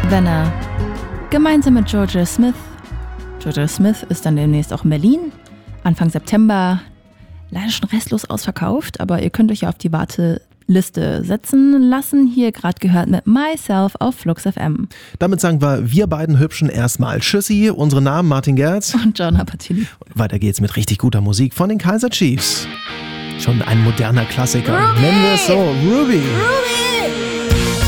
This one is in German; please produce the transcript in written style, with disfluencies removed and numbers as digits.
Venner. Gemeinsam mit Georgia Smith. Georgia Smith ist dann demnächst auch in Berlin. Anfang September. Leider schon restlos ausverkauft, aber ihr könnt euch ja auf die Warteliste setzen lassen. Hier gerade gehört mit Myself auf Flux FM. Damit sagen wir beiden Hübschen erstmal Tschüssi. Unsere Namen Martin Gerz und John Apatini. Weiter geht's mit richtig guter Musik von den Kaiser Chiefs. Schon ein moderner Klassiker. Ruby! Nennen wir es so. Ruby. Ruby!